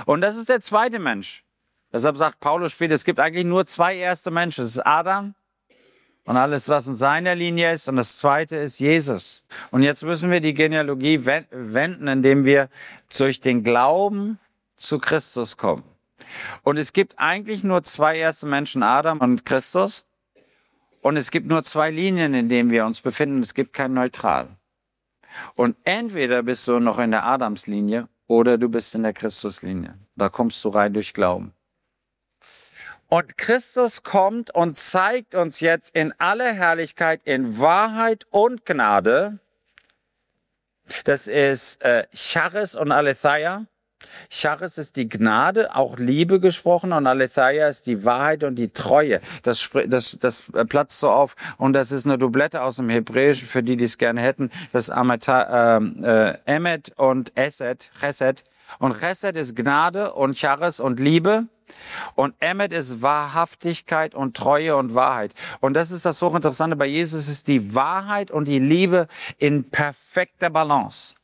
Und das ist der zweite Mensch. Deshalb sagt Paulus später, es gibt eigentlich nur zwei erste Menschen. Das ist Adam und alles, was in seiner Linie ist. Und das zweite ist Jesus. Und jetzt müssen wir die Genealogie wenden, indem wir durch den Glauben zu Christus kommen. Und es gibt eigentlich nur zwei erste Menschen, Adam und Christus. Und es gibt nur zwei Linien, in denen wir uns befinden. Es gibt kein Neutral. Und entweder bist du noch in der Adamslinie oder du bist in der Christuslinie. Da kommst du rein durch Glauben. Und Christus kommt und zeigt uns jetzt in aller Herrlichkeit, in Wahrheit und Gnade. Das ist Charis und Aletheia. Charis ist die Gnade, auch Liebe gesprochen, und Aletheia ist die Wahrheit und die Treue. Das platzt so auf, und das ist eine Doublette aus dem Hebräischen, für die es gerne hätten. Das ist Emet und Chesed. Und Chesed ist Gnade und Charis und Liebe. Und Emet ist Wahrhaftigkeit und Treue und Wahrheit. Und das ist das Hochinteressante bei Jesus, ist die Wahrheit und die Liebe in perfekter Balance.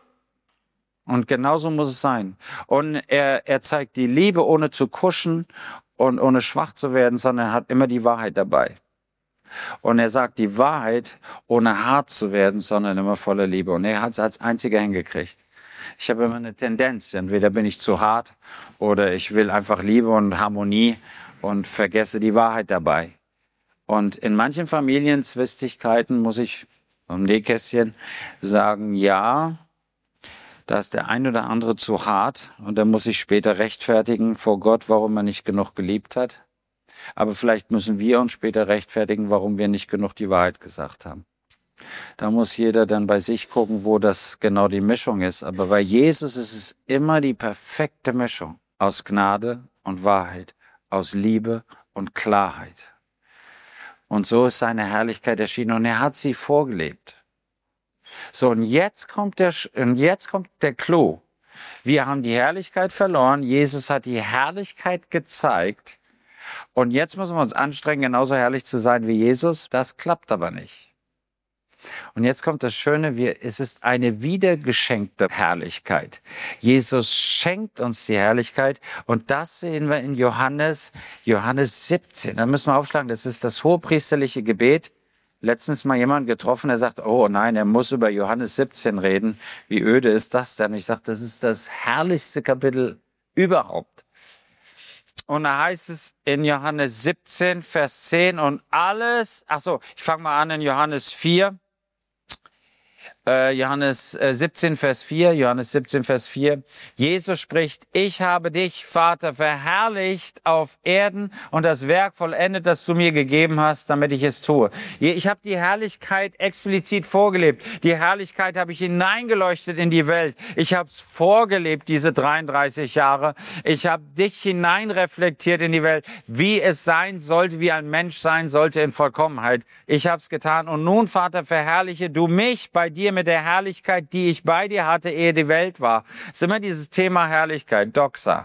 Und genauso muss es sein. Und er zeigt die Liebe, ohne zu kuschen und ohne schwach zu werden, sondern er hat immer die Wahrheit dabei. Und er sagt die Wahrheit, ohne hart zu werden, sondern immer voller Liebe. Und er hat es als einziger hingekriegt. Ich habe immer eine Tendenz, entweder bin ich zu hart oder ich will einfach Liebe und Harmonie und vergesse die Wahrheit dabei. Und in manchen Familienzwistigkeiten muss ich im Nähkästchen sagen, ja, da ist der ein oder andere zu hart und dann muss ich später rechtfertigen vor Gott, warum er nicht genug geliebt hat. Aber vielleicht müssen wir uns später rechtfertigen, warum wir nicht genug die Wahrheit gesagt haben. Da muss jeder dann bei sich gucken, wo das genau die Mischung ist. Aber bei Jesus ist es immer die perfekte Mischung aus Gnade und Wahrheit, aus Liebe und Klarheit. Und so ist seine Herrlichkeit erschienen und er hat sie vorgelebt. So, und jetzt kommt der Clou. Wir haben die Herrlichkeit verloren. Jesus hat die Herrlichkeit gezeigt. Und jetzt müssen wir uns anstrengen, genauso herrlich zu sein wie Jesus. Das klappt aber nicht. Und jetzt kommt das Schöne, es ist eine wiedergeschenkte Herrlichkeit. Jesus schenkt uns die Herrlichkeit und das sehen wir in Johannes 17. Da müssen wir aufschlagen, das ist das hohepriesterliche Gebet. Letztens mal jemand getroffen, der sagt, oh nein, er muss über Johannes 17 reden. Wie öde ist das denn? Ich sage, das ist das herrlichste Kapitel überhaupt. Und da heißt es in Johannes 17, Vers 10 und alles, ich fange mal an in Johannes 4. Johannes 17, Vers 4. Jesus spricht, ich habe dich, Vater, verherrlicht auf Erden und das Werk vollendet, das du mir gegeben hast, damit ich es tue. Ich habe die Herrlichkeit explizit vorgelebt. Die Herrlichkeit habe ich hineingeleuchtet in die Welt. Ich habe es vorgelebt, diese 33 Jahre. Ich habe dich hineinreflektiert in die Welt, wie es sein sollte, wie ein Mensch sein sollte in Vollkommenheit. Ich habe es getan. Und nun, Vater, verherrliche du mich bei dir mit der Herrlichkeit, die ich bei dir hatte, ehe die Welt war. Es ist immer dieses Thema Herrlichkeit, Doxa.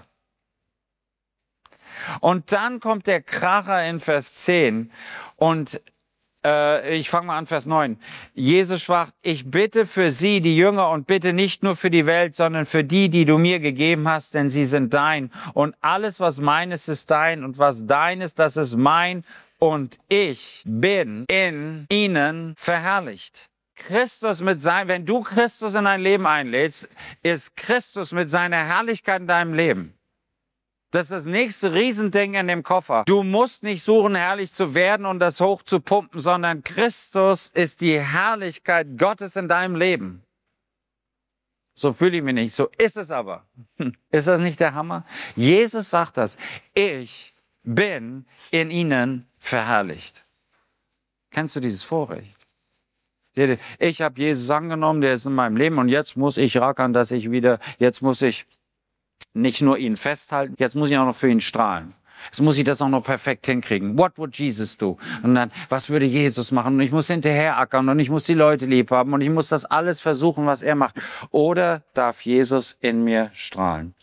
Und dann kommt der Kracher in Vers 10 und ich fange mal an, Vers 9. Jesus sprach, ich bitte für sie, die Jünger, und bitte nicht nur für die Welt, sondern für die, die du mir gegeben hast, denn sie sind dein. Und alles, was meines ist dein und was dein ist, das ist mein. Und ich bin in ihnen verherrlicht. Wenn du Christus in dein Leben einlädst, ist Christus mit seiner Herrlichkeit in deinem Leben. Das ist das nächste Riesending in dem Koffer. Du musst nicht suchen, herrlich zu werden und das hoch zu pumpen, sondern Christus ist die Herrlichkeit Gottes in deinem Leben. So fühle ich mich nicht, so ist es aber. Ist das nicht der Hammer? Jesus sagt das. Ich bin in ihnen verherrlicht. Kennst du dieses Vorrecht? Ich habe Jesus angenommen, der ist in meinem Leben und jetzt muss ich rackern, jetzt muss ich nicht nur ihn festhalten, jetzt muss ich auch noch für ihn strahlen. Jetzt muss ich das auch noch perfekt hinkriegen. What would Jesus do? Und dann, was würde Jesus machen? Und ich muss hinterher ackern und ich muss die Leute lieb haben und ich muss das alles versuchen, was er macht. Oder darf Jesus in mir strahlen?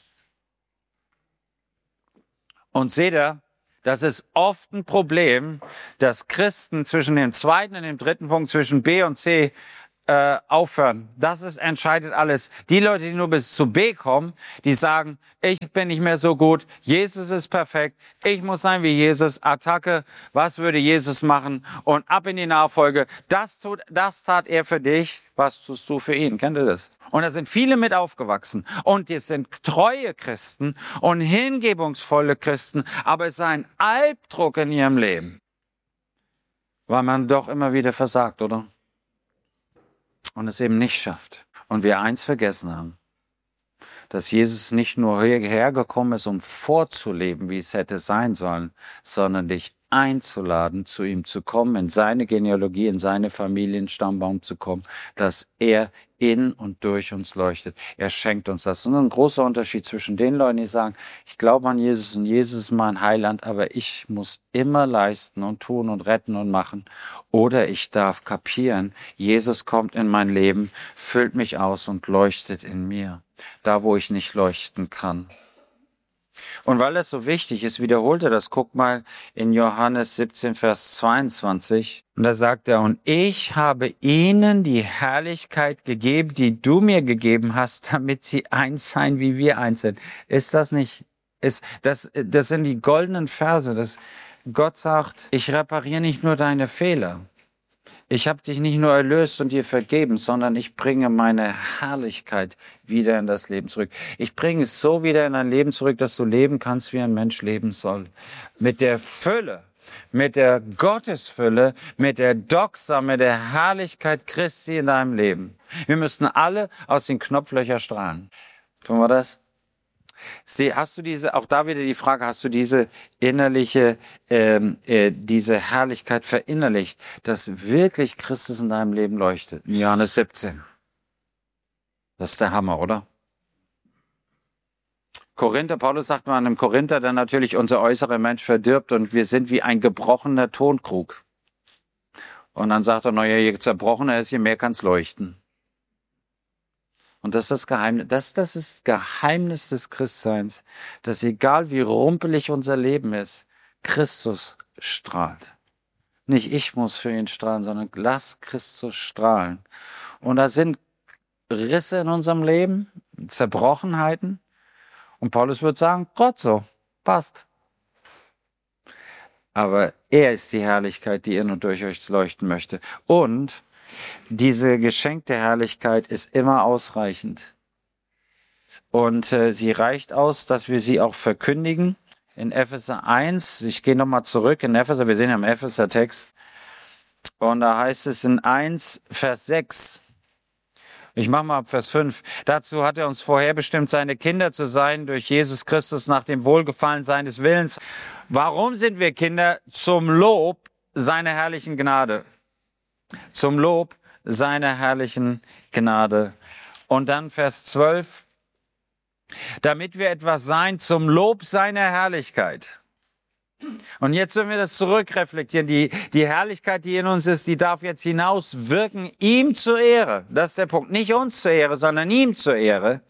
Und seht ihr, das ist oft ein Problem, dass Christen zwischen dem zweiten und dem dritten Punkt, zwischen B und C, aufhören. Das ist entscheidet alles. Die Leute, die nur bis zu B kommen, die sagen, ich bin nicht mehr so gut, Jesus ist perfekt, ich muss sein wie Jesus, Attacke, was würde Jesus machen und ab in die Nachfolge. Das tat er für dich, was tust du für ihn? Kennt ihr das? Und da sind viele mit aufgewachsen und die sind treue Christen und hingebungsvolle Christen, aber es ist ein Albdruck in ihrem Leben, weil man doch immer wieder versagt, oder? Und es eben nicht schafft. Und wir eins vergessen haben, dass Jesus nicht nur hierher gekommen ist, um vorzuleben, wie es hätte sein sollen, sondern dich einzuladen, zu ihm zu kommen, in seine Genealogie, in seine Familienstammbaum zu kommen, dass er in und durch uns leuchtet. Er schenkt uns das. Und ein großer Unterschied zwischen den Leuten, die sagen, ich glaube an Jesus und Jesus ist mein Heiland, aber ich muss immer leisten und tun und retten und machen. Oder ich darf kapieren, Jesus kommt in mein Leben, füllt mich aus und leuchtet in mir, da wo ich nicht leuchten kann. Und weil das so wichtig ist, wiederholt er das. Guck mal in Johannes 17, Vers 22. Und da sagt er, und ich habe ihnen die Herrlichkeit gegeben, die du mir gegeben hast, damit sie eins seien, wie wir eins sind. Ist das nicht, das sind die goldenen Verse, dass Gott sagt, ich repariere nicht nur deine Fehler. Ich habe dich nicht nur erlöst und dir vergeben, sondern ich bringe meine Herrlichkeit wieder in das Leben zurück. Ich bringe es so wieder in dein Leben zurück, dass du leben kannst, wie ein Mensch leben soll. Mit der Fülle, mit der Gottesfülle, mit der Doxa, mit der Herrlichkeit Christi in deinem Leben. Wir müssen alle aus den Knopflöchern strahlen. Tun wir das? Hast du auch da wieder die Frage, hast du diese innerliche, diese Herrlichkeit verinnerlicht, dass wirklich Christus in deinem Leben leuchtet? In Johannes 17. Das ist der Hammer, oder? Paulus sagt mal einem Korinther, der natürlich unser äußerer Mensch verdirbt und wir sind wie ein gebrochener Tonkrug. Und dann sagt er, naja, je zerbrochener ist, je mehr kann's leuchten. Und das ist das Geheimnis, das ist das Geheimnis des Christseins, dass egal wie rumpelig unser Leben ist, Christus strahlt. Nicht ich muss für ihn strahlen, sondern lass Christus strahlen. Und da sind Risse in unserem Leben, Zerbrochenheiten. Und Paulus würde sagen, Gott so, passt. Aber er ist die Herrlichkeit, die in und durch euch leuchten möchte. Und diese geschenkte Herrlichkeit ist immer ausreichend. Und sie reicht aus, dass wir sie auch verkündigen. In Epheser 1, ich gehe nochmal zurück in Epheser, wir sehen ja im Epheser-Text. Und da heißt es in 1, Vers 6. Ich mache mal ab Vers 5. Dazu hat er uns vorherbestimmt, seine Kinder zu sein, durch Jesus Christus nach dem Wohlgefallen seines Willens. Warum sind wir Kinder? Zum Lob seiner herrlichen Gnade. Zum Lob seiner herrlichen Gnade. Und dann Vers 12. Damit wir etwas sein zum Lob seiner Herrlichkeit. Und jetzt wenn wir das zurückreflektieren. Die Herrlichkeit, die in uns ist, die darf jetzt hinaus wirken, ihm zur Ehre. Das ist der Punkt. Nicht uns zur Ehre, sondern ihm zur Ehre.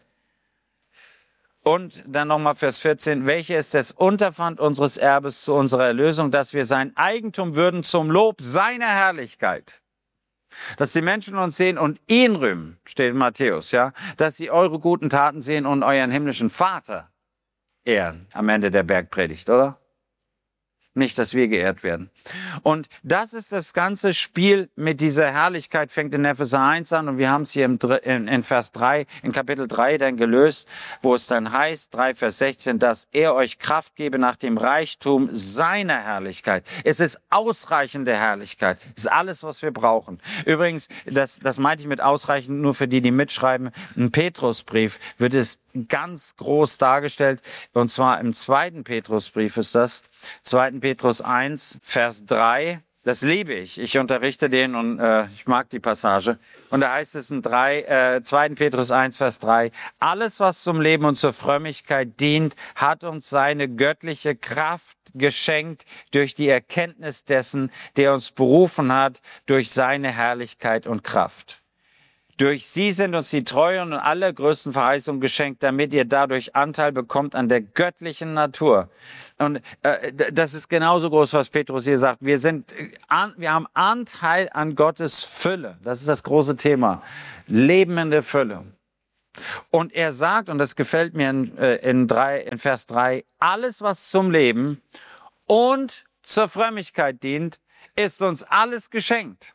Und dann nochmal Vers 14. Welche ist das Unterpfand unseres Erbes zu unserer Erlösung, dass wir sein Eigentum würden zum Lob seiner Herrlichkeit. Dass die Menschen uns sehen und ihn rühmen, steht in Matthäus, ja. Dass sie eure guten Taten sehen und euren himmlischen Vater ehren. Am Ende der Bergpredigt, oder? Nicht, dass wir geehrt werden. Und das ist das ganze Spiel mit dieser Herrlichkeit, fängt in Epheser 1 an und wir haben es hier in Vers 3, in Kapitel 3 dann gelöst, wo es dann heißt, 3 Vers 16, dass er euch Kraft gebe nach dem Reichtum seiner Herrlichkeit. Es ist ausreichende Herrlichkeit. Es ist alles, was wir brauchen. Übrigens, das meinte ich mit ausreichend nur für die mitschreiben. Im Petrusbrief wird es ganz groß dargestellt, und zwar im 2. Petrusbrief ist das, 2. Petrus 1, Vers 3, das liebe ich. Ich unterrichte den und ich mag die Passage. Und da heißt es in 2. Petrus 1, Vers 3, alles, was zum Leben und zur Frömmigkeit dient, hat uns seine göttliche Kraft geschenkt durch die Erkenntnis dessen, der uns berufen hat, durch seine Herrlichkeit und Kraft. Durch sie sind uns die treuen und allergrößten Verheißungen geschenkt, damit ihr dadurch Anteil bekommt an der göttlichen Natur. Und das ist genauso groß, was Petrus hier sagt. Wir haben Anteil an Gottes Fülle. Das ist das große Thema. Leben in der Fülle. Und er sagt, und das gefällt mir in Vers 3, alles, was zum Leben und zur Frömmigkeit dient, ist uns alles geschenkt.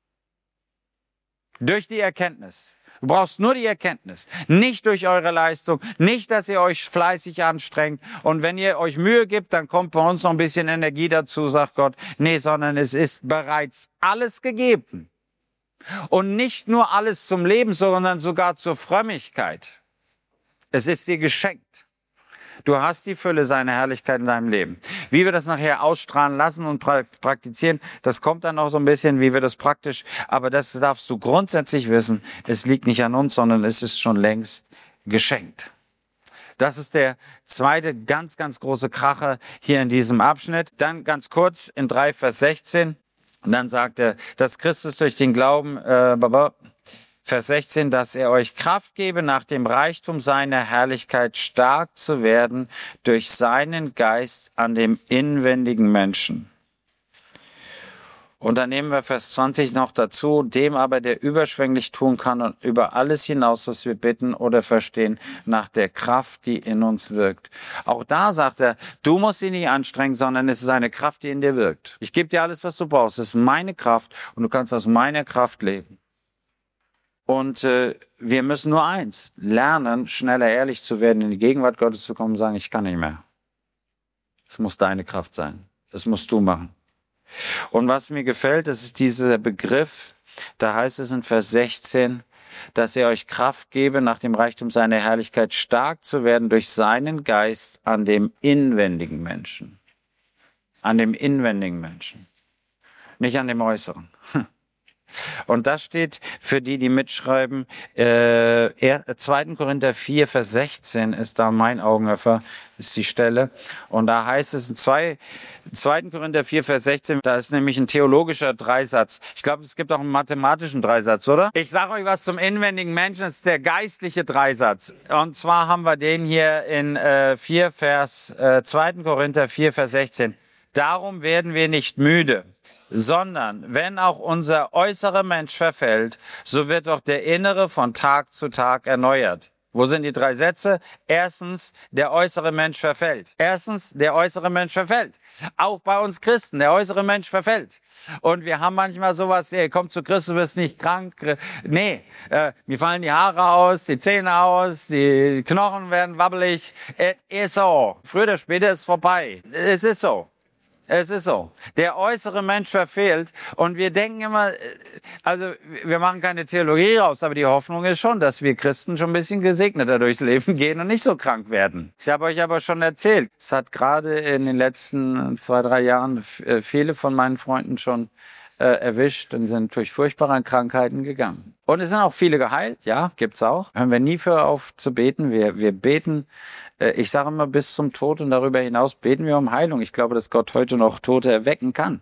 Durch die Erkenntnis. Du brauchst nur die Erkenntnis. Nicht durch eure Leistung. Nicht, dass ihr euch fleißig anstrengt. Und wenn ihr euch Mühe gibt, dann kommt bei uns noch ein bisschen Energie dazu, sagt Gott. Nee, sondern es ist bereits alles gegeben. Und nicht nur alles zum Leben, sondern sogar zur Frömmigkeit. Es ist dir geschenkt. Du hast die Fülle seiner Herrlichkeit in deinem Leben. Wie wir das nachher ausstrahlen lassen und praktizieren, das kommt dann noch so ein bisschen, wie wir das praktisch, aber das darfst du grundsätzlich wissen. Es liegt nicht an uns, sondern es ist schon längst geschenkt. Das ist der zweite ganz, ganz große Kracher hier in diesem Abschnitt. Dann ganz kurz in 3 Vers 16. Und dann sagt er, dass Christus durch den Glauben, Vers 16, dass er euch Kraft gebe, nach dem Reichtum seiner Herrlichkeit stark zu werden durch seinen Geist an dem inwendigen Menschen. Und dann nehmen wir Vers 20 noch dazu, dem aber, der überschwänglich tun kann und über alles hinaus, was wir bitten oder verstehen, nach der Kraft, die in uns wirkt. Auch da sagt er, du musst dich nicht anstrengen, sondern es ist eine Kraft, die in dir wirkt. Ich gebe dir alles, was du brauchst. Es ist meine Kraft und du kannst aus meiner Kraft leben. Und wir müssen nur eins, lernen, schneller ehrlich zu werden, in die Gegenwart Gottes zu kommen und sagen, ich kann nicht mehr. Es muss deine Kraft sein. Das musst du machen. Und was mir gefällt, das ist dieser Begriff, da heißt es in Vers 16, dass er euch Kraft gebe, nach dem Reichtum seiner Herrlichkeit stark zu werden durch seinen Geist an dem inwendigen Menschen. An dem inwendigen Menschen. Nicht an dem Äußeren. Und das steht für die mitschreiben, 2. Korinther 4, Vers 16 ist da mein Augenöffner, ist die Stelle. Und da heißt es in 2. Korinther 4, Vers 16, da ist nämlich ein theologischer Dreisatz. Ich glaube, es gibt auch einen mathematischen Dreisatz, oder? Ich sage euch was zum inwendigen Menschen, das ist der geistliche Dreisatz. Und zwar haben wir den hier in 2. Korinther 4, Vers 16. Darum werden wir nicht müde, sondern wenn auch unser äußerer Mensch verfällt, so wird doch der innere von Tag zu Tag erneuert. Wo sind die 3 Sätze? Erstens, der äußere Mensch verfällt. Erstens, der äußere Mensch verfällt. Auch bei uns Christen, der äußere Mensch verfällt. Und wir haben manchmal sowas, ey, komm zu Christus, du wirst nicht krank. Nee, mir fallen die Haare aus, die Zähne aus, die Knochen werden wabbelig. Es ist so. Früher oder später ist es vorbei. Es ist so. Es ist so. Der äußere Mensch verfehlt und wir denken immer, also wir machen keine Theologie raus, aber die Hoffnung ist schon, dass wir Christen schon ein bisschen gesegneter durchs Leben gehen und nicht so krank werden. Ich habe euch aber schon erzählt, es hat gerade in den letzten 2, 3 Jahren viele von meinen Freunden schon erwischt und sind durch furchtbare Krankheiten gegangen. Und es sind auch viele geheilt, ja, gibt's auch. Hören wir nie für auf zu beten. Wir beten, ich sage immer, bis zum Tod und darüber hinaus beten wir um Heilung. Ich glaube, dass Gott heute noch Tote erwecken kann.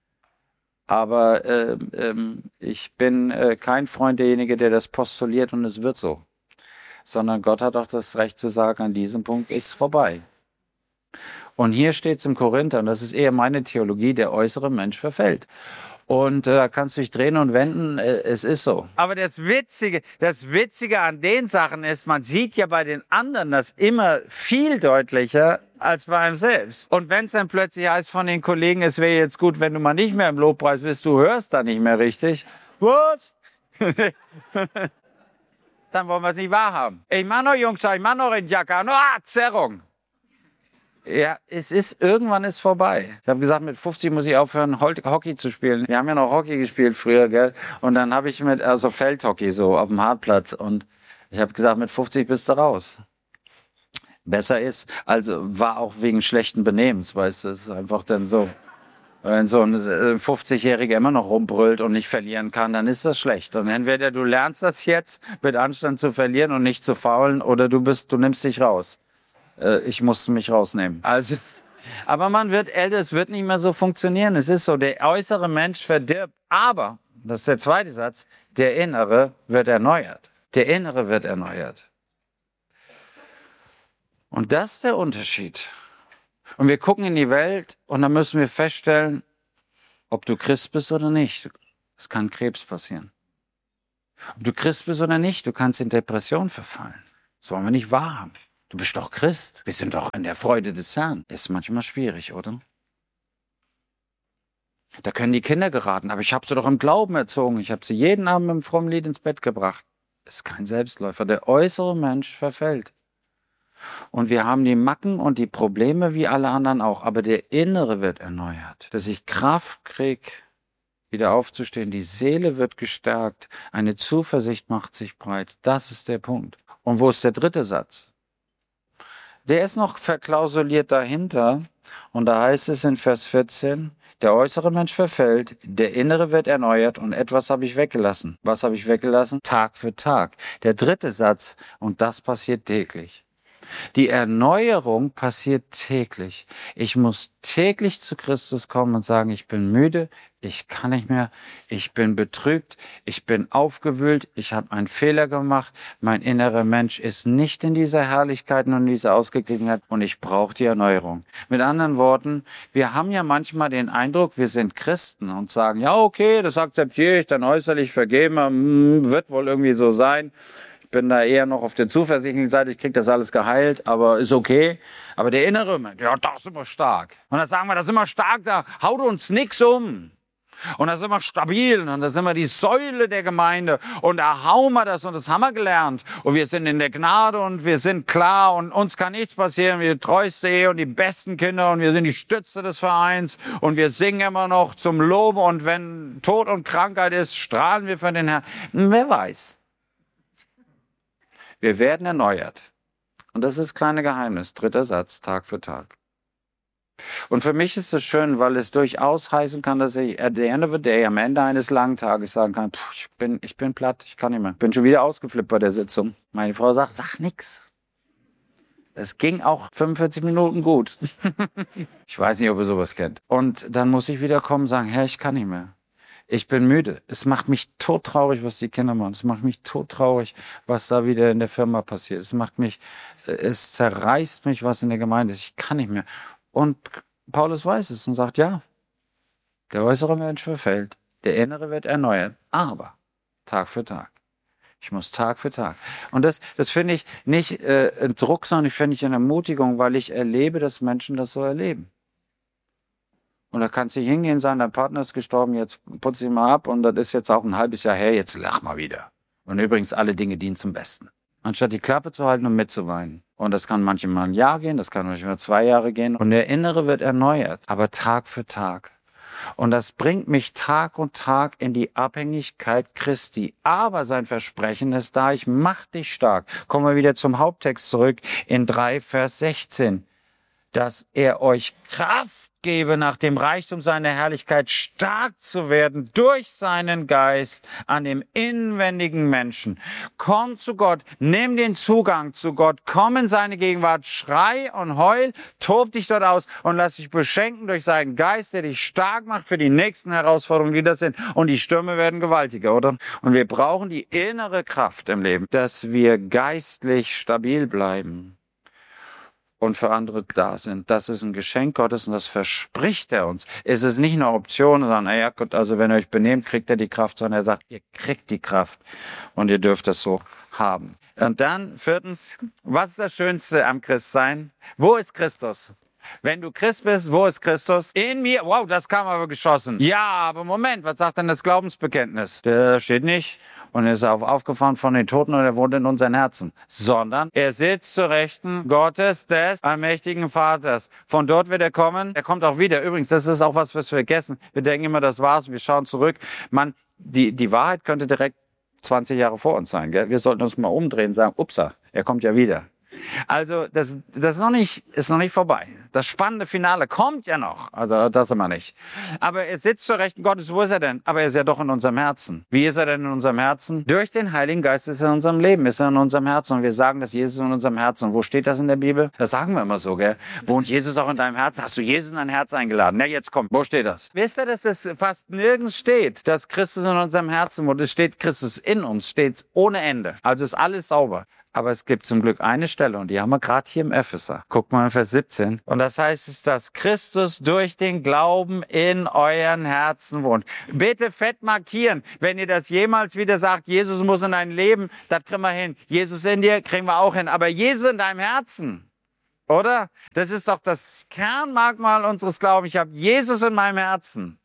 Aber ich bin kein Freund derjenige, der das postuliert und es wird so. Sondern Gott hat auch das Recht zu sagen, an diesem Punkt ist vorbei. Und hier steht es im Korinther, und das ist eher meine Theologie, der äußere Mensch verfällt. Und da kannst du dich drehen und wenden, es ist so. Aber das Witzige an den Sachen ist, man sieht ja bei den anderen das immer viel deutlicher als bei einem selbst. Und wenn es dann plötzlich heißt von den Kollegen, es wäre jetzt gut, wenn du mal nicht mehr im Lobpreis bist, du hörst da nicht mehr richtig. Was? Dann wollen wir es nicht wahrhaben. Ich mach noch Jungs, ich mach noch in Jacke, Zerrung. Ja, irgendwann ist vorbei. Ich habe gesagt, mit 50 muss ich aufhören, Hockey zu spielen. Wir haben ja noch Hockey gespielt früher, gell? Und dann habe ich Feldhockey so auf dem Hartplatz und ich habe gesagt, mit 50 bist du raus. Besser ist, also war auch wegen schlechten Benehmens, weißt du, es ist einfach dann so. Wenn so ein 50-Jähriger immer noch rumbrüllt und nicht verlieren kann, dann ist das schlecht. Und entweder du lernst das jetzt, mit Anstand zu verlieren und nicht zu faulen, oder du nimmst dich raus. Ich musste mich rausnehmen. Also, aber man wird älter, es wird nicht mehr so funktionieren. Es ist so, der äußere Mensch verdirbt. Aber, das ist der zweite Satz, Der Innere wird erneuert. Der Innere wird erneuert. Und das ist der Unterschied. Und wir gucken in die Welt und dann müssen wir feststellen, ob du Christ bist oder nicht. Es kann Krebs passieren. Ob du Christ bist oder nicht, du kannst in Depression verfallen. Das wollen wir nicht wahrhaben. Du bist doch Christ. Wir sind doch in der Freude des Herrn. Ist manchmal schwierig, oder? Da können die Kinder geraten, aber ich habe sie doch im Glauben erzogen. Ich habe sie jeden Abend mit einem frommen Lied ins Bett gebracht. Das ist kein Selbstläufer. Der äußere Mensch verfällt. Und wir haben die Macken und die Probleme wie alle anderen auch. Aber der Innere wird erneuert. Dass ich Kraft kriege, wieder aufzustehen. Die Seele wird gestärkt. Eine Zuversicht macht sich breit. Das ist der Punkt. Und wo ist der dritte Satz? Der ist noch verklausuliert dahinter. Und da heißt es in Vers 14, der äußere Mensch verfällt, der innere wird erneuert und etwas habe ich weggelassen. Was habe ich weggelassen? Tag für Tag. Der dritte Satz, und das passiert täglich. Die Erneuerung passiert täglich. Ich muss täglich zu Christus kommen und sagen, ich bin müde, ich kann nicht mehr, ich bin betrübt, ich bin aufgewühlt, ich habe einen Fehler gemacht, mein innerer Mensch ist nicht in dieser Herrlichkeit und in dieser Ausgeglichenheit und ich brauche die Erneuerung. Mit anderen Worten, wir haben ja manchmal den Eindruck, wir sind Christen und sagen, ja okay, das akzeptiere ich, dann äußerlich vergeben, wird wohl irgendwie so sein. Ich bin da eher noch auf der zuversichtlichen Seite, ich kriege das alles geheilt, aber ist okay. Aber der innere Mensch, ja, da sind wir stark. Und dann sagen wir, da sind wir stark, da haut uns nichts um. Und da sind wir stabil und da sind wir die Säule der Gemeinde und da hauen wir das und das haben wir gelernt. Und wir sind in der Gnade und wir sind klar und uns kann nichts passieren. Wir sind die treueste Ehe und die besten Kinder und wir sind die Stütze des Vereins und wir singen immer noch zum Lob und wenn Tod und Krankheit ist, strahlen wir für den Herrn. Wer weiß. Wir werden erneuert. Und das ist das kleine Geheimnis. Dritter Satz, Tag für Tag. Und für mich ist es schön, weil es durchaus heißen kann, dass ich at the end of the day, am Ende eines langen Tages sagen kann, ich bin platt, ich kann nicht mehr. Bin schon wieder ausgeflippt bei der Sitzung. Meine Frau sagt, sag nix. Es ging auch 45 Minuten gut. Ich weiß nicht, ob ihr sowas kennt. Und dann muss ich wieder kommen und sagen, Herr, ich kann nicht mehr. Ich bin müde. Es macht mich todtraurig, was die Kinder machen. Es macht mich todtraurig, was da wieder in der Firma passiert. Es zerreißt mich, was in der Gemeinde ist. Ich kann nicht mehr. Und Paulus weiß es und sagt, ja, der äußere Mensch verfällt, der innere wird erneuert, aber Tag für Tag. Ich muss Tag für Tag. Und das finde ich nicht ein Druck, sondern ich finde ich eine Ermutigung, weil ich erlebe, dass Menschen das so erleben. Und da kannst du hingehen und sagen, dein Partner ist gestorben, jetzt putze ich mal ab und das ist jetzt auch ein halbes Jahr her, jetzt lach mal wieder. Und übrigens, alle Dinge dienen zum Besten. Anstatt die Klappe zu halten und mitzuweinen. Und das kann manchmal ein Jahr gehen, das kann manchmal 2 Jahre gehen. Und der Innere wird erneuert, aber Tag für Tag. Und das bringt mich Tag und Tag in die Abhängigkeit Christi. Aber sein Versprechen ist da, ich mach dich stark. Kommen wir wieder zum Haupttext zurück in 3, Vers 16. Dass er euch Kraft gebe, nach dem Reichtum seiner Herrlichkeit stark zu werden durch seinen Geist an dem inwendigen Menschen. Komm zu Gott, nimm den Zugang zu Gott, komm in seine Gegenwart, schrei und heul, tob dich dort aus und lass dich beschenken durch seinen Geist, der dich stark macht für die nächsten Herausforderungen, die das sind. Und die Stürme werden gewaltiger, oder? Und wir brauchen die innere Kraft im Leben, dass wir geistlich stabil bleiben und für andere da sind. Das ist ein Geschenk Gottes und das verspricht er uns. Es ist nicht eine Option, sondern, ja Gott, also wenn ihr euch benehmt, kriegt er die Kraft, sondern er sagt, ihr kriegt die Kraft und ihr dürft das so haben. Und dann 4, was ist das Schönste am Christsein? Wo ist Christus? Wenn du Christ bist, wo ist Christus? In mir. Wow, das kam aber geschossen. Ja, aber Moment, was sagt denn das Glaubensbekenntnis? Der steht nicht und er ist aufgefahren von den Toten und er wohnt in unseren Herzen. Sondern er sitzt zur Rechten Gottes des allmächtigen Vaters. Von dort wird er kommen. Er kommt auch wieder. Übrigens, das ist auch was wir vergessen. Wir denken immer, das war's. Wir schauen zurück. Die Wahrheit könnte direkt 20 Jahre vor uns sein. Gell? Wir sollten uns mal umdrehen und sagen, upsa, er kommt ja wieder. Also das ist noch nicht vorbei. Das spannende Finale kommt ja noch. Also das immer nicht. Aber er sitzt zur Rechten Gottes. Wo ist er denn? Aber er ist ja doch in unserem Herzen. Wie ist er denn in unserem Herzen? Durch den Heiligen Geist ist er in unserem Leben, ist er in unserem Herzen. Und wir sagen, dass Jesus in unserem Herzen. Wo steht das in der Bibel? Das sagen wir immer so, gell? Wohnt Jesus auch in deinem Herzen? Hast du Jesus in dein Herz eingeladen? Na, jetzt kommt. Wo steht das? Wisst ihr, dass es fast nirgends steht, dass Christus in unserem Herzen wohnt? Es steht Christus in uns, steht ohne Ende. Also ist alles sauber. Aber es gibt zum Glück eine Stelle und die haben wir gerade hier im Epheser. Guckt mal in Vers 17. Und das heißt es, dass Christus durch den Glauben in euren Herzen wohnt. Bitte fett markieren, wenn ihr das jemals wieder sagt, Jesus muss in dein Leben, das kriegen wir hin. Jesus in dir, kriegen wir auch hin. Aber Jesus in deinem Herzen, oder? Das ist doch das Kernmerkmal unseres Glaubens. Ich habe Jesus in meinem Herzen.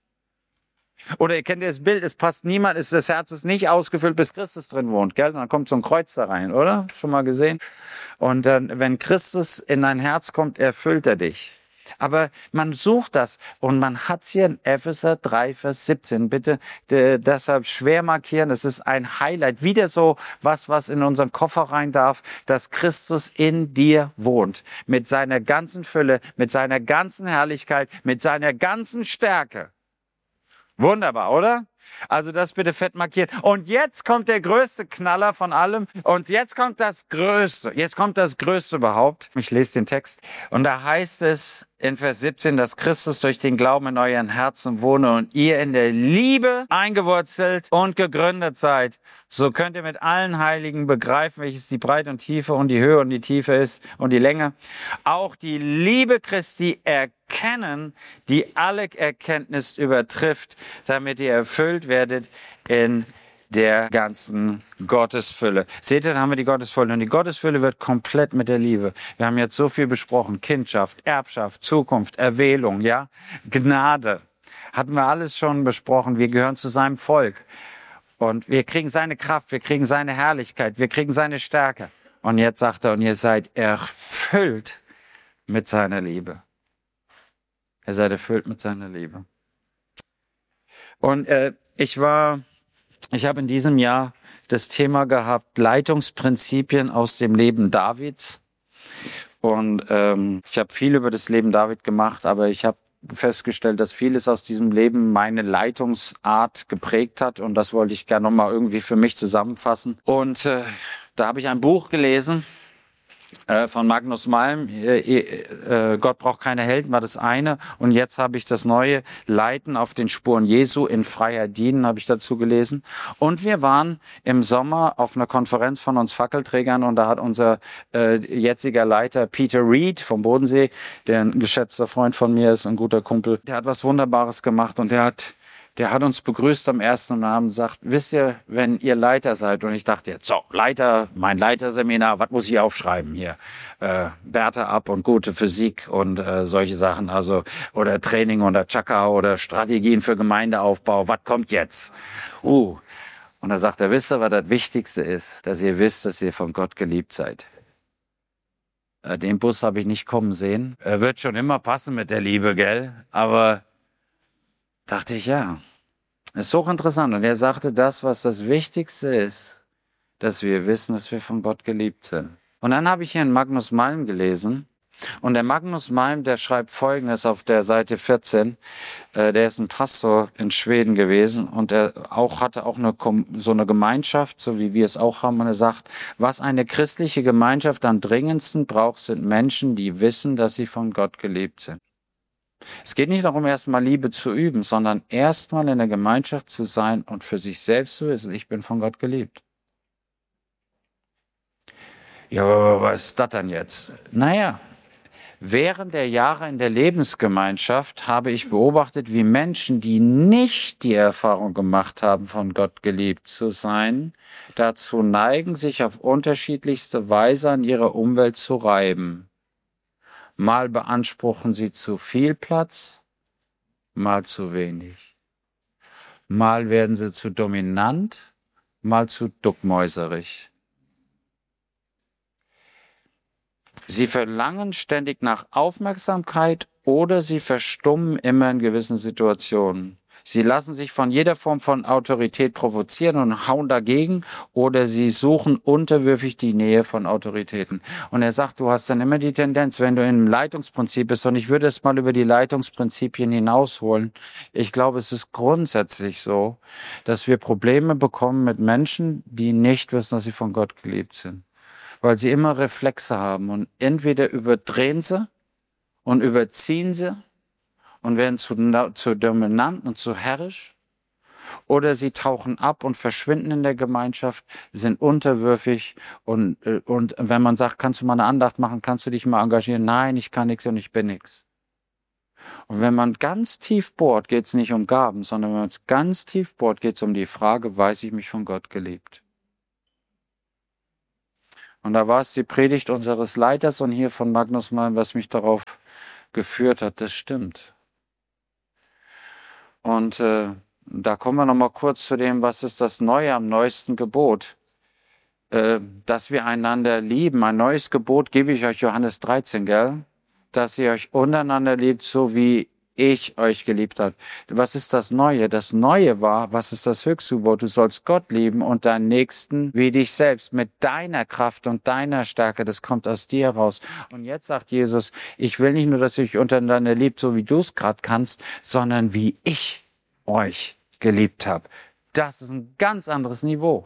Oder ihr kennt das Bild, es passt niemand, das Herz ist nicht ausgefüllt, bis Christus drin wohnt, gell? Und dann kommt so ein Kreuz da rein, oder? Schon mal gesehen? Und dann, wenn Christus in dein Herz kommt, erfüllt er dich. Aber man sucht das und man hat's hier in Epheser 3, Vers 17. Bitte deshalb schwer markieren, es ist ein Highlight. Wieder so was in unseren Koffer rein darf, dass Christus in dir wohnt. Mit seiner ganzen Fülle, mit seiner ganzen Herrlichkeit, mit seiner ganzen Stärke. Wunderbar, oder? Also das bitte fett markieren. Und jetzt kommt der größte Knaller von allem. Und jetzt kommt das Größte. Jetzt kommt das Größte überhaupt. Ich lese den Text. Und da heißt es in Vers 17, dass Christus durch den Glauben in euren Herzen wohne und ihr in der Liebe eingewurzelt und gegründet seid. So könnt ihr mit allen Heiligen begreifen, welches die Breite und Tiefe und die Höhe und die Tiefe ist und die Länge. Auch die Liebe Christi erkennen, die alle Erkenntnis übertrifft, damit ihr erfüllt werdet in der ganzen Gottesfülle. Seht ihr, da haben wir die Gottesfülle. Und die Gottesfülle wird komplett mit der Liebe. Wir haben jetzt so viel besprochen. Kindschaft, Erbschaft, Zukunft, Erwählung, ja, Gnade. Hatten wir alles schon besprochen. Wir gehören zu seinem Volk. Und wir kriegen seine Kraft, wir kriegen seine Herrlichkeit, wir kriegen seine Stärke. Und jetzt sagt er, und ihr seid erfüllt mit seiner Liebe. Ihr seid erfüllt mit seiner Liebe. Und ich habe in diesem Jahr das Thema gehabt, Leitungsprinzipien aus dem Leben Davids. Und ich habe viel über das Leben David gemacht, aber ich habe festgestellt, dass vieles aus diesem Leben meine Leitungsart geprägt hat. Und das wollte ich gerne nochmal irgendwie für mich zusammenfassen. Und da habe ich ein Buch gelesen von Magnus Malm. Gott braucht keine Helden, war das eine. Und jetzt habe ich das neue Leiten auf den Spuren Jesu in Freiheit dienen, habe ich dazu gelesen. Und wir waren im Sommer auf einer Konferenz von uns Fackelträgern und da hat unser jetziger Leiter Peter Reed vom Bodensee, der ein geschätzter Freund von mir ist, ein guter Kumpel, der hat was Wunderbares gemacht und der hat uns begrüßt am ersten Abend und gesagt, wisst ihr, wenn ihr Leiter seid, und ich dachte jetzt, so, Leiter, mein Leiterseminar, was muss ich aufschreiben hier? Werte ab und gute Physik und solche Sachen, also, oder Training oder Chakra oder Strategien für Gemeindeaufbau, was kommt jetzt? Und da sagt er, wisst ihr, was das Wichtigste ist? Dass ihr wisst, dass ihr von Gott geliebt seid. Den Bus habe ich nicht kommen sehen. Wird schon immer passen mit der Liebe, gell? Aber dachte ich, ja, ist hochinteressant. Und er sagte, das, was das Wichtigste ist, dass wir wissen, dass wir von Gott geliebt sind. Und dann habe ich hier einen Magnus Malm gelesen. Und der Magnus Malm, der schreibt Folgendes auf der Seite 14. Der ist ein Pastor in Schweden gewesen und er hatte auch so eine Gemeinschaft, so wie wir es auch haben. Und er sagt, was eine christliche Gemeinschaft am dringendsten braucht, sind Menschen, die wissen, dass sie von Gott geliebt sind. Es geht nicht darum, erstmal Liebe zu üben, sondern erstmal in der Gemeinschaft zu sein und für sich selbst zu wissen, ich bin von Gott geliebt. Ja, aber was ist das dann jetzt? Naja, während der Jahre in der Lebensgemeinschaft habe ich beobachtet, wie Menschen, die nicht die Erfahrung gemacht haben, von Gott geliebt zu sein, dazu neigen, sich auf unterschiedlichste Weise an ihrer Umwelt zu reiben. Mal beanspruchen sie zu viel Platz, mal zu wenig. Mal werden sie zu dominant, mal zu duckmäuserig. Sie verlangen ständig nach Aufmerksamkeit oder sie verstummen immer in gewissen Situationen. Sie lassen sich von jeder Form von Autorität provozieren und hauen dagegen oder sie suchen unterwürfig die Nähe von Autoritäten. Und er sagt, du hast dann immer die Tendenz, wenn du im Leitungsprinzip bist, und ich würde es mal über die Leitungsprinzipien hinausholen. Ich glaube, es ist grundsätzlich so, dass wir Probleme bekommen mit Menschen, die nicht wissen, dass sie von Gott geliebt sind. Weil sie immer Reflexe haben und entweder überdrehen sie und überziehen sie und werden zu dominant und zu herrisch, oder sie tauchen ab und verschwinden in der Gemeinschaft, sind unterwürfig und wenn man sagt, kannst du mal eine Andacht machen, kannst du dich mal engagieren? Nein, ich kann nichts und ich bin nichts. Und wenn man ganz tief bohrt, geht es nicht um Gaben, sondern wenn man es ganz tief bohrt, geht es um die Frage, weiß ich mich von Gott geliebt? Und da war es die Predigt unseres Leiters und hier von Magnus Malm, was mich darauf geführt hat, das stimmt. Und da kommen wir noch mal kurz zu dem, was ist das Neue am neuesten Gebot? Dass wir einander lieben. Ein neues Gebot gebe ich euch, Johannes 13, gell? Dass ihr euch untereinander liebt, so wie ich euch geliebt habe. Was ist das Neue? Das Neue war, was ist das höchste Gebot? Du sollst Gott lieben und deinen Nächsten wie dich selbst, mit deiner Kraft und deiner Stärke. Das kommt aus dir heraus. Und jetzt sagt Jesus, ich will nicht nur, dass ihr euch untereinander liebt, so wie du es gerade kannst, sondern wie ich euch geliebt habe. Das ist ein ganz anderes Niveau.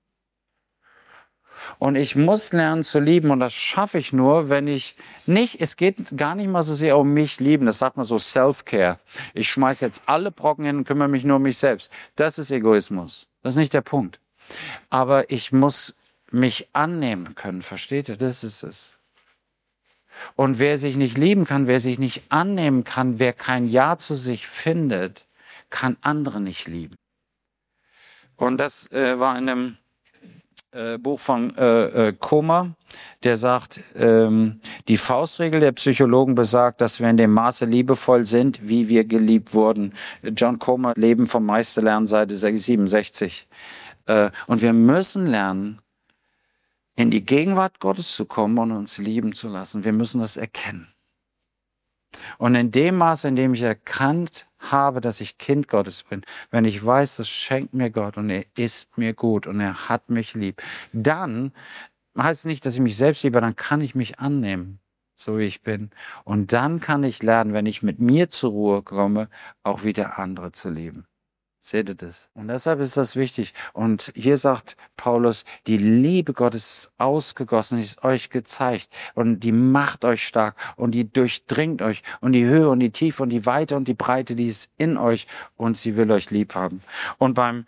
Und ich muss lernen zu lieben, und das schaffe ich nur, wenn ich nicht, es geht gar nicht mal so sehr um mich lieben, das sagt man so Self-Care. Ich schmeiß jetzt alle Brocken hin und kümmere mich nur um mich selbst. Das ist Egoismus. Das ist nicht der Punkt. Aber ich muss mich annehmen können, versteht ihr? Das ist es. Und wer sich nicht lieben kann, wer sich nicht annehmen kann, wer kein Ja zu sich findet, kann andere nicht lieben. Und das war in einem Buch von Comer, der sagt, die Faustregel der Psychologen besagt, dass wir in dem Maße liebevoll sind, wie wir geliebt wurden. John Comer, Leben vom Meister lernen, Seite 67. Und wir müssen lernen, in die Gegenwart Gottes zu kommen und uns lieben zu lassen. Wir müssen das erkennen. Und in dem Maße, in dem ich erkannt habe, dass ich Kind Gottes bin, wenn ich weiß, das schenkt mir Gott und er ist mir gut und er hat mich lieb, dann heißt es nicht, dass ich mich selbst liebe, dann kann ich mich annehmen, so wie ich bin. Und dann kann ich lernen, wenn ich mit mir zur Ruhe komme, auch wieder andere zu lieben. Seht ihr das? Und deshalb ist das wichtig. Und hier sagt Paulus, die Liebe Gottes ist ausgegossen, ist euch gezeigt. Und die macht euch stark und die durchdringt euch. Und die Höhe und die Tiefe und die Weite und die Breite, die ist in euch. Und sie will euch lieb haben. Und beim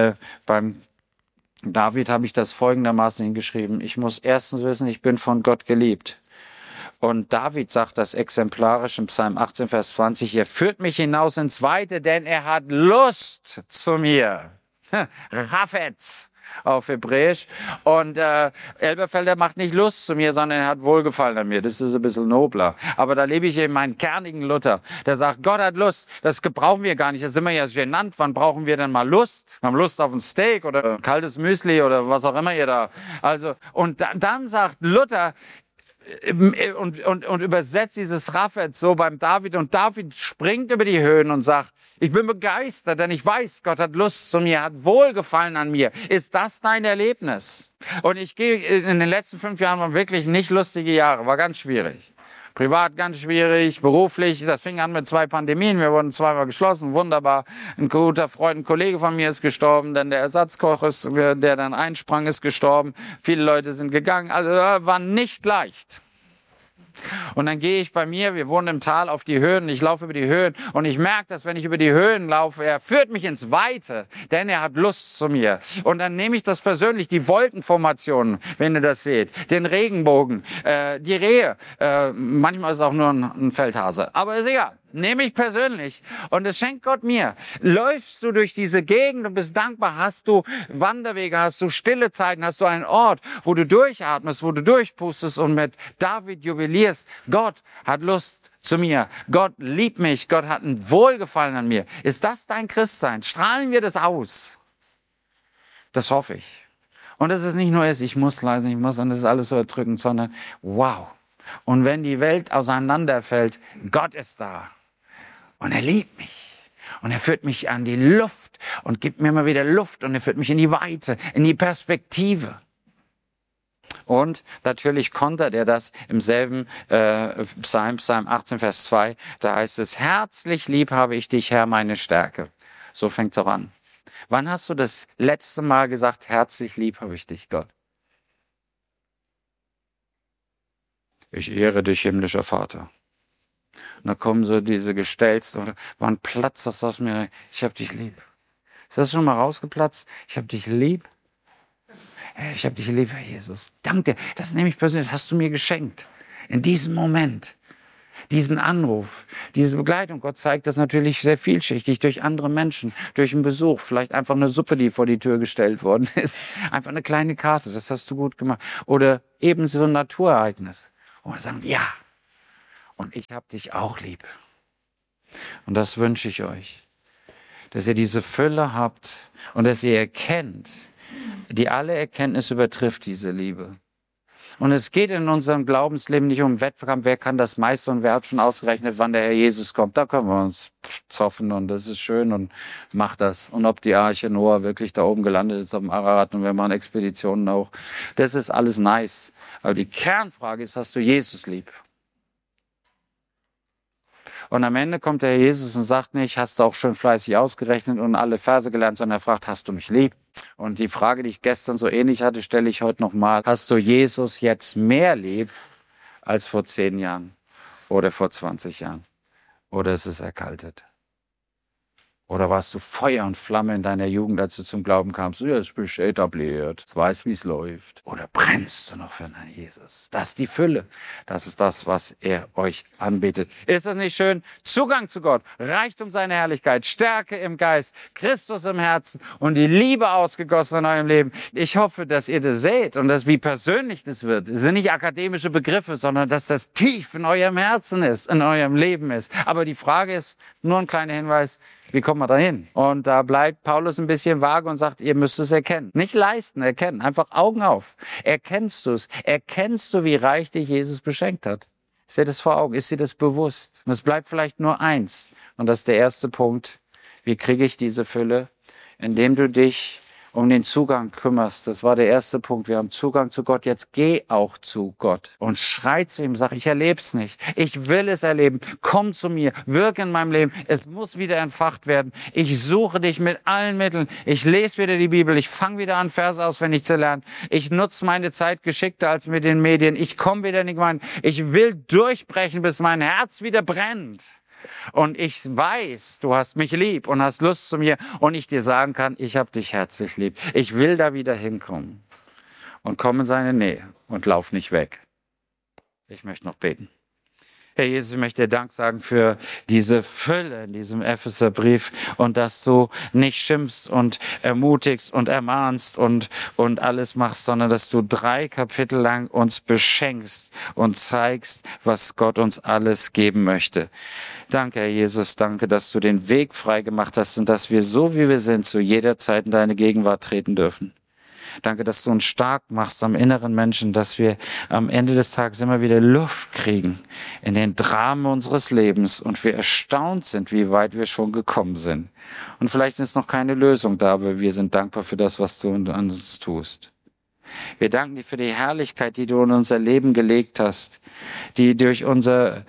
David habe ich das folgendermaßen hingeschrieben. Ich muss erstens wissen, ich bin von Gott geliebt. Und David sagt das exemplarisch im Psalm 18, Vers 20, er führt mich hinaus ins Weite, denn er hat Lust zu mir. Rafetz auf Hebräisch. Und Elberfelder macht nicht Lust zu mir, sondern er hat Wohlgefallen an mir. Das ist ein bisschen nobler. Aber da lebe ich eben meinen kernigen Luther, der sagt, Gott hat Lust. Das gebrauchen wir gar nicht. Das sind wir ja genannt. Wann brauchen wir denn mal Lust? Wir haben Lust auf ein Steak oder kaltes Müsli oder was auch immer ihr da. Also, und dann sagt Luther, und übersetzt dieses Raffet so beim David. Und David springt über die Höhen und sagt, ich bin begeistert, denn ich weiß, Gott hat Lust zu mir, hat Wohlgefallen an mir. Ist das dein Erlebnis? Und ich gehe, in den letzten 5 Jahren waren wirklich nicht lustige Jahre, war ganz schwierig. Privat ganz schwierig, beruflich, das fing an mit 2 Pandemien, wir wurden 2-mal geschlossen, wunderbar. Ein guter Freund, ein Kollege von mir ist gestorben, dann der Ersatzkoch, der dann einsprang, ist gestorben. Viele Leute sind gegangen, also war nicht leicht. Und dann gehe ich bei mir, wir wohnen im Tal, auf die Höhen, ich laufe über die Höhen und ich merke, dass wenn ich über die Höhen laufe, er führt mich ins Weite, denn er hat Lust zu mir. Und dann nehme ich das persönlich, die Wolkenformationen, wenn ihr das seht, den Regenbogen, die Rehe, manchmal ist es auch nur ein Feldhase, aber ist egal. Nehme ich persönlich. Und es schenkt Gott mir. Läufst du durch diese Gegend und bist dankbar, hast du Wanderwege, hast du stille Zeiten, hast du einen Ort, wo du durchatmest, wo du durchpustest und mit David jubilierst. Gott hat Lust zu mir. Gott liebt mich. Gott hat ein Wohlgefallen an mir. Ist das dein Christsein? Strahlen wir das aus? Das hoffe ich. Und es ist nicht nur ich muss leisten, ich muss, und das ist alles so erdrückend, sondern wow. Und wenn die Welt auseinanderfällt, Gott ist da. Und er liebt mich. Und er führt mich an die Luft und gibt mir immer wieder Luft und er führt mich in die Weite, in die Perspektive. Und natürlich kontert er das im selben Psalm 18, Vers 2. Da heißt es, herzlich lieb habe ich dich, Herr, meine Stärke. So fängt es auch an. Wann hast du das letzte Mal gesagt, herzlich lieb habe ich dich, Gott? Ich ehre dich, himmlischer Vater. Und da kommen so diese Gestelzt oder wann platzt das aus mir? Ich hab dich lieb. Ist das schon mal rausgeplatzt? Ich hab dich lieb. Ich hab dich lieb, Herr Jesus. Danke dir. Das nehme ich persönlich. Das hast du mir geschenkt. In diesem Moment. Diesen Anruf, diese Begleitung. Gott zeigt das natürlich sehr vielschichtig durch andere Menschen, durch einen Besuch. Vielleicht einfach eine Suppe, die vor die Tür gestellt worden ist. Einfach eine kleine Karte. Das hast du gut gemacht. Oder ebenso ein Naturereignis. Und wir sagen, ja. Und ich hab dich auch lieb. Und das wünsche ich euch. Dass ihr diese Fülle habt und dass ihr erkennt, die alle Erkenntnis übertrifft diese Liebe. Und es geht in unserem Glaubensleben nicht um Wettkampf, wer kann das meiste und wer hat schon ausgerechnet, wann der Herr Jesus kommt. Da können wir uns zoffen und das ist schön und macht das. Und ob die Arche Noah wirklich da oben gelandet ist auf dem Ararat und wir machen Expeditionen auch, das ist alles nice. Aber die Kernfrage ist, hast du Jesus lieb? Und am Ende kommt der Herr Jesus und sagt nicht, hast du auch schön fleißig ausgerechnet und alle Verse gelernt, sondern er fragt, hast du mich lieb? Und die Frage, die ich gestern so ähnlich hatte, stelle ich heute nochmal. Hast du Jesus jetzt mehr lieb als vor 10 Jahren oder vor 20 Jahren? Oder ist es erkaltet? Oder warst du Feuer und Flamme in deiner Jugend, als du zum Glauben kamst? Ja, es ist etabliert, es weiß, wie es läuft. Oder brennst du noch für deinen Jesus? Das ist die Fülle. Das ist das, was er euch anbietet. Ist das nicht schön? Zugang zu Gott, Reichtum seiner Herrlichkeit, Stärke im Geist, Christus im Herzen und die Liebe ausgegossen in eurem Leben. Ich hoffe, dass ihr das seht und dass wie persönlich das wird. Es sind nicht akademische Begriffe, sondern dass das tief in eurem Herzen ist, in eurem Leben ist. Aber die Frage ist, nur ein kleiner Hinweis, wie kommen wir dahin? Und da bleibt Paulus ein bisschen vage und sagt, ihr müsst es erkennen. Nicht leisten, erkennen. Einfach Augen auf. Erkennst du es? Erkennst du, wie reich dich Jesus beschenkt hat? Ist dir das vor Augen? Ist dir das bewusst? Und es bleibt vielleicht nur eins. Und das ist der erste Punkt. Wie kriege ich diese Fülle? Indem du dich um den Zugang kümmerst. Das war der erste Punkt. Wir haben Zugang zu Gott. Jetzt geh auch zu Gott und schrei zu ihm. Sag, ich erlebe es nicht. Ich will es erleben. Komm zu mir. Wirke in meinem Leben. Es muss wieder entfacht werden. Ich suche dich mit allen Mitteln. Ich lese wieder die Bibel. Ich fange wieder an, Verse auswendig zu lernen. Ich nutze meine Zeit geschickter als mit den Medien. Ich komme wieder in die Gemeinde. Ich will durchbrechen, bis mein Herz wieder brennt. Und ich weiß, du hast mich lieb und hast Lust zu mir und ich dir sagen kann, ich habe dich herzlich lieb. Ich will da wieder hinkommen und komm in seine Nähe und lauf nicht weg. Ich möchte noch beten. Herr Jesus, ich möchte dir Dank sagen für diese Fülle in diesem Epheserbrief und dass du nicht schimpfst und ermutigst und ermahnst und alles machst, sondern dass du 3 Kapitel lang uns beschenkst und zeigst, was Gott uns alles geben möchte. Danke, Herr Jesus, danke, dass du den Weg frei gemacht hast und dass wir so, wie wir sind, zu jeder Zeit in deine Gegenwart treten dürfen. Danke, dass du uns stark machst am inneren Menschen, dass wir am Ende des Tages immer wieder Luft kriegen in den Dramen unseres Lebens und wir erstaunt sind, wie weit wir schon gekommen sind. Und vielleicht ist noch keine Lösung da, aber wir sind dankbar für das, was du an uns tust. Wir danken dir für die Herrlichkeit, die du in unser Leben gelegt hast, die durch unsere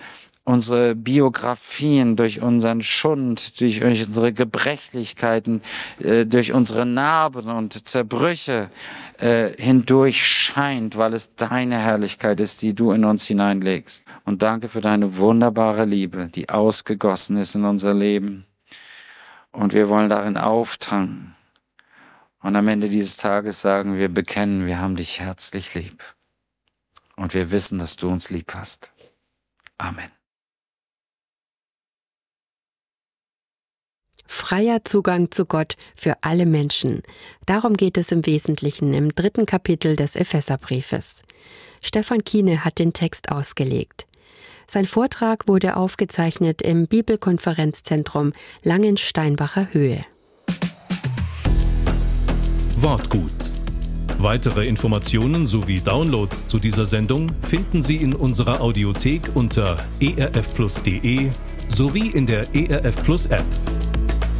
Biografien, durch unseren Schund, durch unsere Gebrechlichkeiten, durch unsere Narben und Zerbrüche hindurch scheint, weil es deine Herrlichkeit ist, die du in uns hineinlegst. Und danke für deine wunderbare Liebe, die ausgegossen ist in unser Leben. Und wir wollen darin auftanken. Und am Ende dieses Tages sagen wir, bekennen, wir haben dich herzlich lieb. Und wir wissen, dass du uns lieb hast. Amen. Freier Zugang zu Gott für alle Menschen. Darum geht es im Wesentlichen im 3. Kapitel des Epheserbriefes. Stefan Kiene hat den Text ausgelegt. Sein Vortrag wurde aufgezeichnet im Bibelkonferenzzentrum Langensteinbacher Höhe. Wortgut. Weitere Informationen sowie Downloads zu dieser Sendung finden Sie in unserer Audiothek unter erfplus.de sowie in der ERF Plus App.